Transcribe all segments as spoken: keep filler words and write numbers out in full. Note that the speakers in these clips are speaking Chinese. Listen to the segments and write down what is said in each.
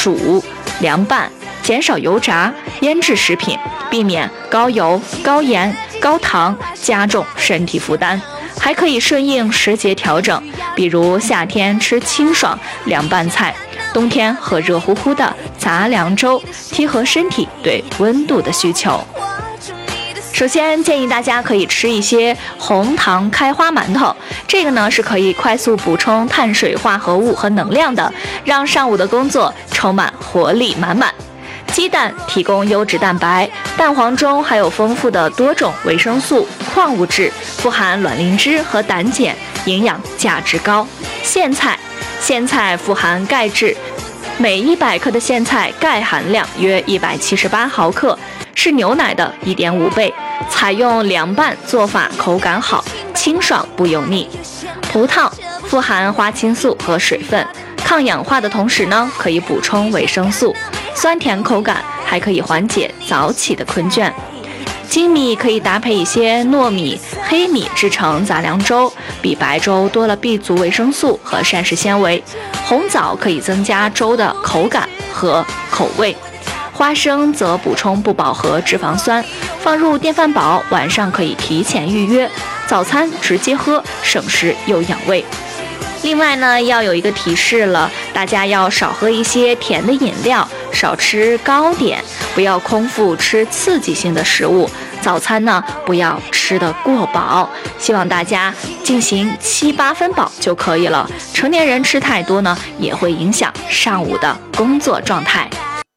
煮、凉拌，减少油炸、腌制食品，避免高油、高盐、高糖加重身体负担。还可以顺应时节调整，比如夏天吃清爽凉拌菜，冬天喝热乎乎的杂粮粥，贴合身体对温度的需求。首先建议大家可以吃一些红糖开花馒头，这个呢是可以快速补充碳水化合物和能量的，让上午的工作充满活力满满。鸡蛋提供优质蛋白，蛋黄中含有丰富的多种维生素、矿物质，富含卵磷脂和胆碱，营养价值高。苋菜，苋菜富含钙质，每一百克的苋菜钙含量约一百七十八毫克，是牛奶的 一点五倍。采用凉拌做法，口感好，清爽不油腻。葡萄富含花青素和水分，抗氧化的同时呢，可以补充维生素，酸甜口感，还可以缓解早起的困倦。精米可以搭配一些糯米、黑米制成杂粮粥，比白粥多了 B 族维生素和膳食纤维。红枣可以增加粥的口感和口味。花生则补充不饱和脂肪酸，放入电饭煲，晚上可以提前预约，早餐直接喝，省时又养胃。另外呢，要有一个提示了，大家要少喝一些甜的饮料，少吃糕点，不要空腹吃刺激性的食物。早餐呢，不要吃得过饱，希望大家进行七八分饱就可以了。成年人吃太多呢，也会影响上午的工作状态。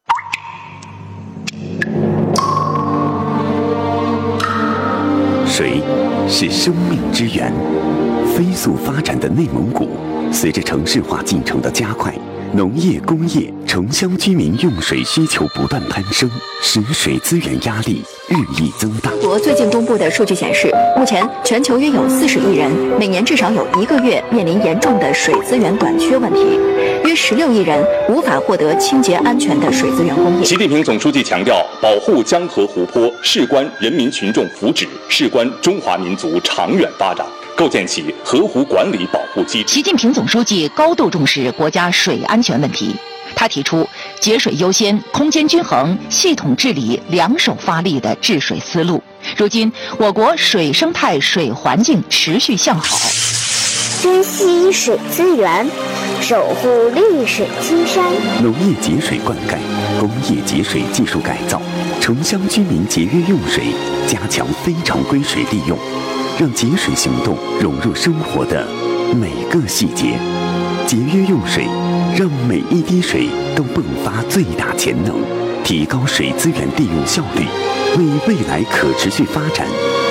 水是生命之源。飞速发展的内蒙古，随着城市化进程的加快，农业、工业、城乡居民用水需求不断攀升，使水资源压力日益增大。 中国最近公布的数据显示，目前全球约有四十亿人，每年至少有一个月面临严重的水资源短缺问题，约十六亿人无法获得清洁安全的水资源供应。 习近平总书记强调，保护江河湖泊事关人民群众福祉，事关中华民族长远发展，构建起河湖管理保护机制。 习近平总书记高度重视国家水安全问题，他提出节水优先、空间均衡、系统治理两手发力的治水思路。如今，我国水生态、水环境持续向好。 珍惜水资源，守护绿水青山。 农业节水灌溉、工业节水技术改造、城乡居民节约用水，加强非常规水利用，让节水行动融入生活的每个细节。节约用水，让每一滴水都迸发最大潜能，提高水资源利用效率，为未来可持续发展